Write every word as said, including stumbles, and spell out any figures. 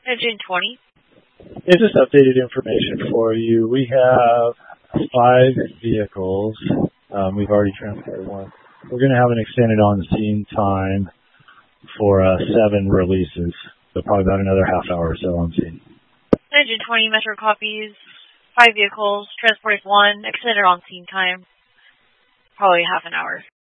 Engine twenty. It's just updated information for you. We have five vehicles. Um, we've already transported one. We're going to have an extended on-scene time for uh, seven releases, so probably about another half hour or so on scene. Engine twenty, Metro copies. Five vehicles, transported one, extended on-scene time, probably half an hour.